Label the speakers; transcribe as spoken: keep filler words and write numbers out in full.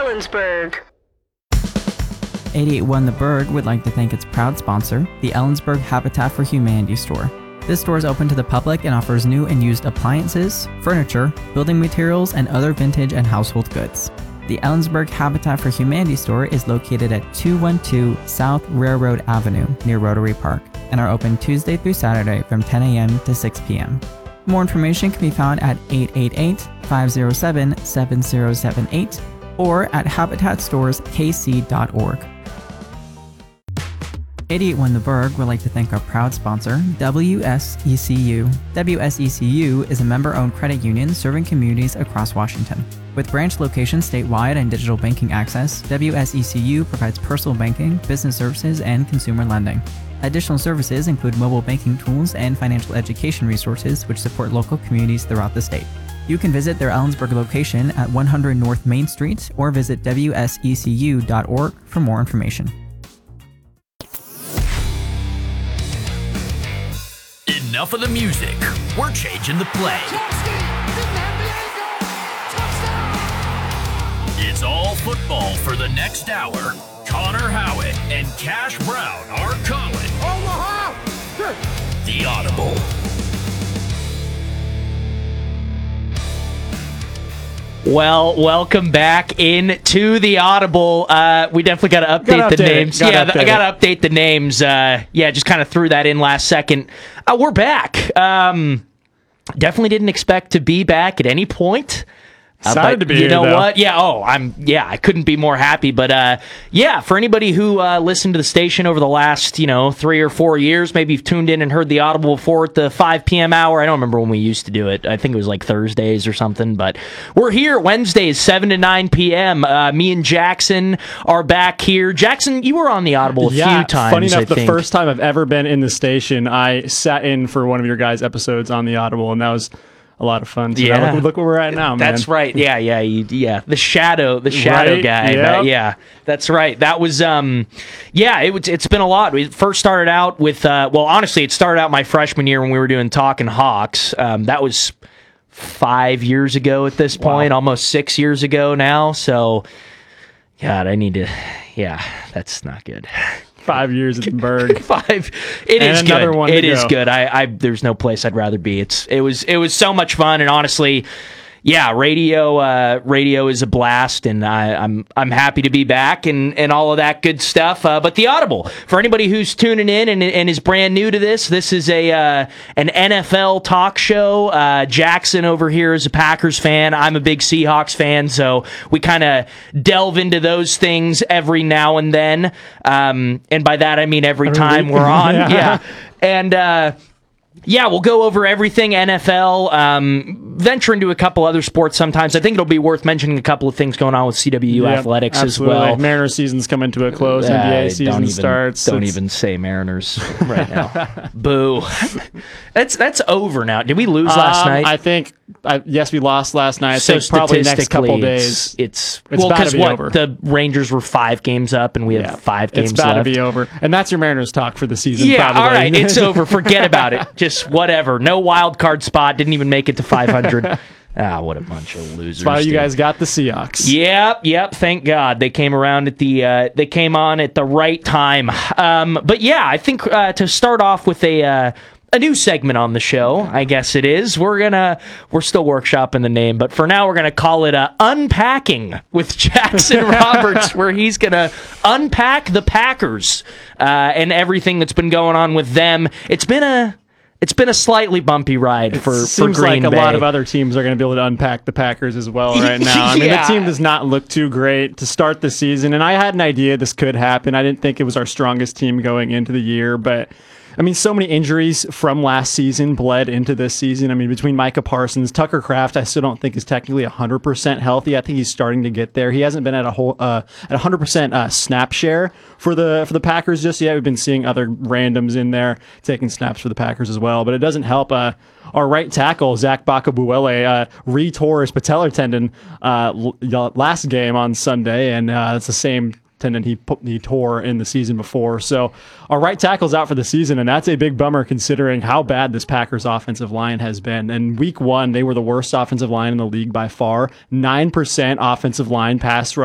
Speaker 1: Ellensburg.
Speaker 2: eighty-eight point one The Bird would like to thank its proud sponsor, the Ellensburg Habitat for Humanity store. This store is open to the public and offers new and used appliances, furniture, building materials, and other vintage and household goods. The Ellensburg Habitat for Humanity store is located at two twelve South Railroad Avenue near Rotary Park and are open Tuesday through Saturday from ten a.m. to six p.m. More information can be found at eight eight eight, five oh seven, seven oh seven eight or at habitat stores k c dot org. eighty-eight point one The Berg would like to thank our proud sponsor, W S E C U. W S E C U is a member-owned credit union serving communities across Washington. With branch locations statewide and digital banking access, W S E C U provides personal banking, business services, and consumer lending. Additional services include mobile banking tools and financial education resources which support local communities throughout the state. You can visit their Ellensburg location at one hundred North Main Street or visit w s e c u dot org for more information.
Speaker 3: Enough of the music. We're changing the play. It's all football for the next hour. Connor Howitt and Cash Brown are calling The Audible.
Speaker 4: Well, welcome back into The Audible. Uh, we definitely got to update
Speaker 5: Gotta
Speaker 4: the
Speaker 5: update
Speaker 4: names.
Speaker 5: it. Gotta
Speaker 4: Yeah,
Speaker 5: update
Speaker 4: I got
Speaker 5: it.
Speaker 4: to update the names. Uh, yeah, just kind of threw that in last second. Uh, we're back. Um, definitely didn't expect to be back at any point. Uh,
Speaker 5: Excited
Speaker 4: but
Speaker 5: to be
Speaker 4: you
Speaker 5: here,
Speaker 4: know
Speaker 5: though.
Speaker 4: what? Yeah. Oh, I'm. Yeah, I couldn't be more happy. But uh, yeah, for anybody who uh, listened to the station over the last, you know, three or four years, maybe you've tuned in and heard the Audible before at the five p.m. hour. I don't remember when we used to do it. I think it was like Thursdays or something. But we're here Wednesdays, seven to nine p.m. Uh, me and Jackson are back here. Jackson, you were on the Audible a
Speaker 5: yeah,
Speaker 4: few times.
Speaker 5: funny enough,
Speaker 4: I
Speaker 5: the
Speaker 4: think.
Speaker 5: first time I've ever been in the station, I sat in for one of your guys' episodes on the Audible, and that was a lot of fun. So
Speaker 4: Yeah.
Speaker 5: now look, look where we're at now, man.
Speaker 4: That's right. Yeah, yeah, you, yeah. The shadow, the shadow
Speaker 5: Right?
Speaker 4: guy.
Speaker 5: Yep.
Speaker 4: That- yeah, that's right. That was, um, yeah. It was. It's been a lot. We first started out with, uh, well, honestly, it started out my freshman year when we were doing Talking Hawks. Um, that was five years ago at this point, almost six years ago now. So, God, I need to. Yeah, that's not good.
Speaker 5: Five years at the Berg.
Speaker 4: Five. It
Speaker 5: And
Speaker 4: is
Speaker 5: another
Speaker 4: good.
Speaker 5: one to
Speaker 4: It is
Speaker 5: go.
Speaker 4: good. I, I. There's no place I'd rather be. It's. It was. It was so much fun, and honestly, yeah, radio. Uh, radio is a blast, and I, I'm. I'm happy to be back, and, and all of that good stuff. Uh, but the Audible, for anybody who's tuning in and, and is brand new to this, this is a uh, an N F L talk show. Uh, Jackson over here is a Packers fan. I'm a big Seahawks fan, so we kind of delve into those things every now and then. Um, and by that I mean every time
Speaker 5: week.
Speaker 4: we're on.
Speaker 5: Yeah.
Speaker 4: yeah. And uh, yeah, we'll go over everything N F L, um, venture into a couple other sports sometimes. I think it'll be worth mentioning a couple of things going on with C W U
Speaker 5: Yep,
Speaker 4: athletics
Speaker 5: absolutely.
Speaker 4: as well.
Speaker 5: Mariners season's coming to a close.
Speaker 4: Uh,
Speaker 5: N B A
Speaker 4: don't
Speaker 5: season
Speaker 4: even,
Speaker 5: starts.
Speaker 4: Don't
Speaker 5: It's-
Speaker 4: even say Mariners right now. Boo. That's that's over now. Did we lose last
Speaker 5: Um,
Speaker 4: night?
Speaker 5: I think, I, yes, we lost last night. I
Speaker 4: so
Speaker 5: think probably next couple
Speaker 4: statistically,
Speaker 5: days.
Speaker 4: It's, it's,
Speaker 5: It's
Speaker 4: well
Speaker 5: about to
Speaker 4: because
Speaker 5: be
Speaker 4: what
Speaker 5: over.
Speaker 4: the Rangers were five games up and we
Speaker 5: Yeah.
Speaker 4: have five games
Speaker 5: It's about
Speaker 4: left.
Speaker 5: to be over. And that's your Mariners talk for the season,
Speaker 4: Yeah,
Speaker 5: probably.
Speaker 4: all right, it's over. Forget about it. Just whatever. No wild card spot. Didn't even make it to five hundred. Ah, what a bunch of losers.
Speaker 5: That's why you
Speaker 4: dude.
Speaker 5: guys got the Seahawks.
Speaker 4: Yep, yep. Thank God they came around at the. Uh, they came on at the right time. Um, but yeah, I think uh, to start off with a. Uh, A new segment on the show, I guess it is. We're gonna we're still workshopping the name, but for now we're gonna call it uh, Unpacking with Jackson Roberts, where he's gonna unpack the Packers uh, and everything that's been going on with them. It's been a it's been a slightly bumpy ride for for
Speaker 5: Seems
Speaker 4: Green
Speaker 5: like
Speaker 4: Bay.
Speaker 5: a lot of other teams are going to be able to unpack the Packers as well right now. I mean,
Speaker 4: Yeah.
Speaker 5: the team does not look too great to start the season, and I had an idea this could happen. I didn't think it was our strongest team going into the year, but I mean, so many injuries from last season bled into this season. I mean, between Micah Parsons, Tucker Kraft, I still don't think is technically one hundred percent healthy. I think he's starting to get there. He hasn't been at a whole uh, at one hundred percent uh, snap share for the for the Packers just yet. We've been seeing other randoms in there taking snaps for the Packers as well, but it doesn't help. Uh, our right tackle, Zach Bakabuele, uh, re-tore his patellar tendon uh, l- last game on Sunday, and uh, it's the same tendon he put, he tore in the season before. So our right tackle's out for the season, and that's a big bummer considering how bad this Packers offensive line has been. And week one, they were the worst offensive line in the league by far. nine percent offensive line pass rush